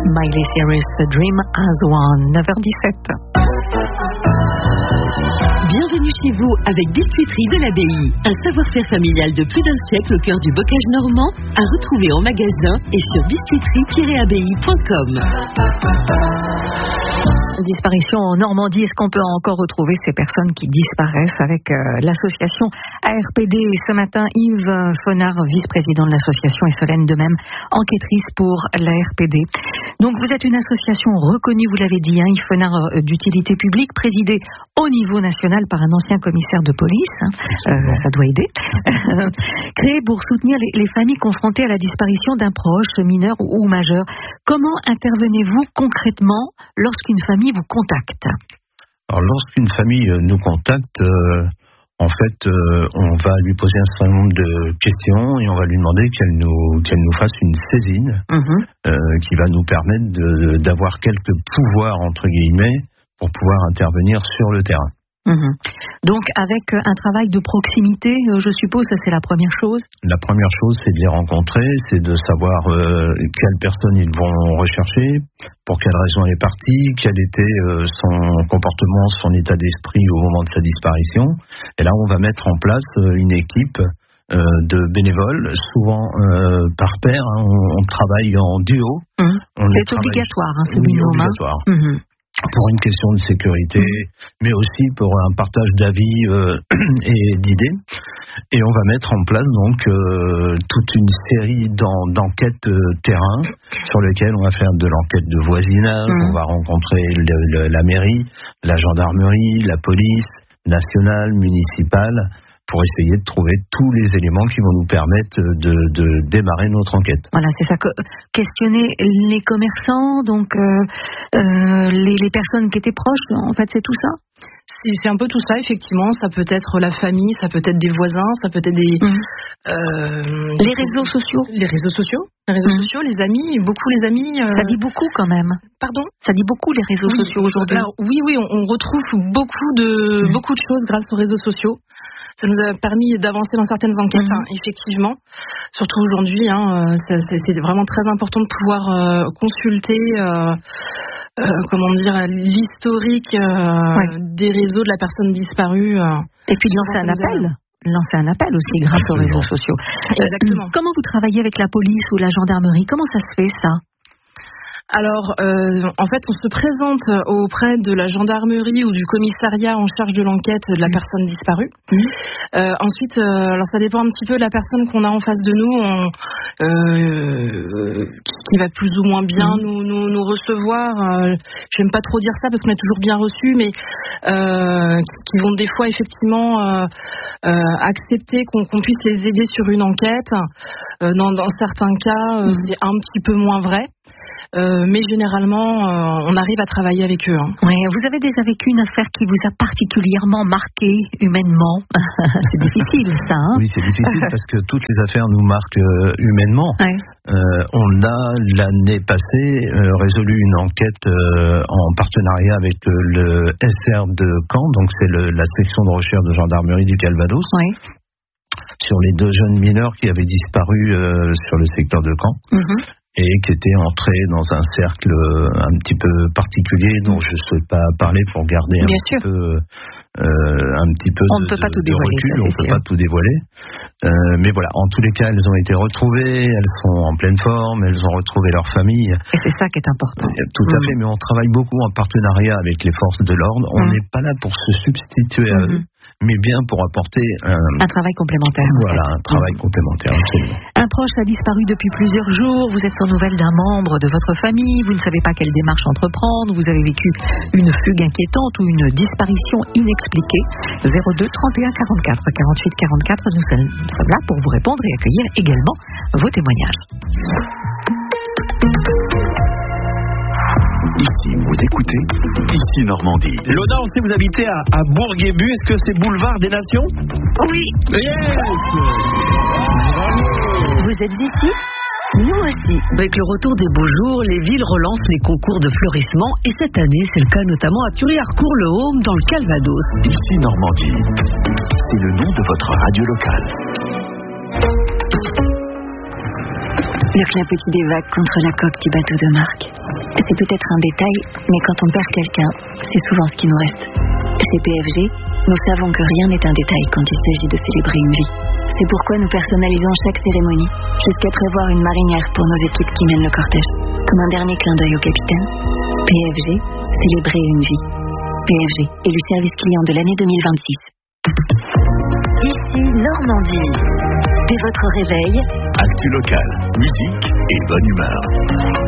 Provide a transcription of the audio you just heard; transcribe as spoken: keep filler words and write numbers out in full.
Miley Cyrus, Dream as One, neuf heures dix-sept. Bienvenue chez vous avec Biscuiterie de l'Abbaye. Un savoir-faire familial de plus d'un siècle au cœur du bocage normand, à retrouver en magasin et sur biscuiterie tiret abbaye point com. Disparition en Normandie, est-ce qu'on peut encore retrouver ces personnes qui disparaissent avec euh, l'association A R P D? Ce matin, Yves Fonard, vice-président de l'association, et Solène de même, enquêtrice pour l'A R P D. Donc vous êtes une association reconnue, vous l'avez dit, hein, Yves Fonard, euh, d'utilité publique, présidée au niveau national par un ancien commissaire de police, hein, euh, ça doit aider, créée pour soutenir les, les familles confrontées à la disparition d'un proche, mineur ou, ou majeur. Comment intervenez-vous concrètement lorsqu'une famille vous contacte? Alors, lorsqu'une famille nous contacte, euh, en fait, euh, on va lui poser un certain nombre de questions et on va lui demander qu'elle nous, qu'elle nous fasse une saisine mmh. euh, qui va nous permettre de, d'avoir quelques pouvoirs, entre guillemets, pour pouvoir intervenir sur le terrain. Mmh. Donc, avec un travail de proximité, je suppose, ça c'est la première chose. La première chose, c'est de les rencontrer, c'est de savoir euh, quelles personnes ils vont rechercher, pour quelles raisons elle est partie, quel était euh, son comportement, son état d'esprit au moment de sa disparition. Et là, on va mettre en place euh, une équipe euh, de bénévoles, souvent euh, par pair. Hein, on, on travaille en duo. Mmh. On c'est travaille... obligatoire, hein, ce oui, binôme. obligatoire. Mmh. Pour une question de sécurité, mmh. mais aussi pour un partage d'avis euh, et d'idées. Et on va mettre en place donc euh, toute une série d'en, d'enquêtes euh, terrain sur lesquelles on va faire de l'enquête de voisinage, mmh. on va rencontrer le, le, la mairie, la gendarmerie, la police nationale, municipale, pour essayer de trouver tous les éléments qui vont nous permettre de, de démarrer notre enquête. Voilà, c'est ça. Que, questionner les commerçants, donc euh, euh, les, les personnes qui étaient proches, en fait, c'est tout ça? C'est, c'est un peu tout ça, effectivement. Ça peut être la famille, ça peut être des voisins, ça peut être des... Mmh. Euh, les réseaux sociaux Les réseaux sociaux, les réseaux mmh. sociaux, les amis, beaucoup les amis... Euh... Ça dit beaucoup quand même. Pardon? Ça dit beaucoup les réseaux oui, sociaux aujourd'hui. Alors, oui, oui, on, on retrouve beaucoup de, mmh. beaucoup de choses grâce aux réseaux sociaux. Ça nous a permis d'avancer dans certaines enquêtes, mmh. hein, effectivement. Surtout aujourd'hui, hein, c'est, c'est vraiment très important de pouvoir euh, consulter, euh, euh, comment dire, l'historique euh, ouais. des réseaux de la personne disparue. Euh, Et puis lancer un appel. Lancer un appel aussi grâce Absolument. aux réseaux sociaux. Exactement. Euh, comment vous travaillez avec la police ou la gendarmerie? Comment ça se fait, ça? Alors, euh, en fait, on se présente auprès de la gendarmerie ou du commissariat en charge de l'enquête de la mmh. personne disparue. Mmh. Euh, ensuite, euh, alors ça dépend un petit peu de la personne qu'on a en face de nous, on, euh, qui va plus ou moins bien mmh. nous, nous, nous recevoir. Euh, j'aime pas trop dire ça parce qu'on est toujours bien reçus, mais euh, qui, qui vont des fois effectivement euh, euh, accepter qu'on, qu'on puisse les aider sur une enquête. Euh, dans, dans certains cas, euh, mmh. c'est un petit peu moins vrai. Euh, mais généralement, euh, on arrive à travailler avec eux. Hein. Oui, vous avez déjà vécu une affaire qui vous a particulièrement marqué humainement? C'est difficile, ça. Hein? Oui, c'est difficile parce que toutes les affaires nous marquent euh, humainement. Ouais. Euh, on a l'année passée euh, résolu une enquête euh, en partenariat avec euh, le S R de Caen, donc c'est le, la section de recherche de gendarmerie du Calvados. Oui. Sur les deux jeunes mineurs qui avaient disparu euh, sur le secteur de Caen. Mm-hmm. Et qui étaient entrés dans un cercle un petit peu particulier dont je ne souhaite pas parler pour garder un Bien petit sûr. peu, euh, un petit peu on de, ne peut pas de, tout de dévoiler, recul, ça, on ne peut sûr. pas tout dévoiler. Euh, mais voilà, en tous les cas, elles ont été retrouvées, elles sont en pleine forme, elles ont retrouvé leur famille. Et c'est ça qui est important. Tout mmh. à fait, mais on travaille beaucoup en partenariat avec les forces de l'ordre. On n'est mmh. pas là pour se substituer mmh. à eux, mais bien pour apporter un, un travail complémentaire. Voilà, un travail mmh. complémentaire, absolument. Un proche a disparu depuis plusieurs jours, vous êtes sans nouvelles d'un membre de votre famille, vous ne savez pas quelle démarche entreprendre, vous avez vécu une fugue inquiétante ou une disparition inexpliquée. zéro deux trente et un quarante-quatre quarante-huit quarante-quatre, nous sommes là pour vous répondre et accueillir également vos témoignages. Ici, vous écoutez, ici Normandie. Loda, on sait que vous habitez à, à Bourg-Guébu. Est-ce que c'est boulevard des Nations? Oui. Yes. Vous êtes ici? Nous aussi. Avec le retour des beaux jours, les villes relancent les concours de fleurissement. Et cette année, c'est le cas notamment à Thury-Harcourt-le-Haume, dans le Calvados. Ici Normandie. C'est le nom de votre radio locale. Le clapotis des vagues contre la coque du bateau de Marc. C'est peut-être un détail, mais quand on perd quelqu'un, c'est souvent ce qui nous reste. Chez P F G, nous savons que rien n'est un détail quand il s'agit de célébrer une vie. C'est pourquoi nous personnalisons chaque cérémonie, jusqu'à prévoir une marinière pour nos équipes qui mènent le cortège. Comme un dernier clin d'œil au capitaine. P F G, célébrer une vie. P F G, élu service client de l'année deux mille vingt-six. Ici Normandie. Dès votre réveil, Actu local, musique et bonne humeur.